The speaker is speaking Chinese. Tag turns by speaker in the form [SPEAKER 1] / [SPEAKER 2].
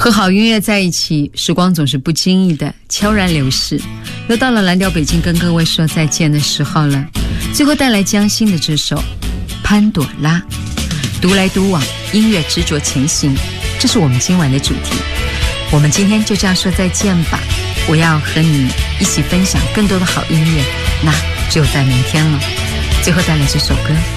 [SPEAKER 1] 和好音乐在一起，时光总是不经意的悄然流逝，又到了蓝调北京跟各位说再见的时候了。最后带来江心的这首《潘朵拉》，独来独往，音乐执着前行，这是我们今晚的主题。我们今天就这样说再见吧，我要和你一起分享更多的好音乐，那只有在明天了。最后带来这首歌。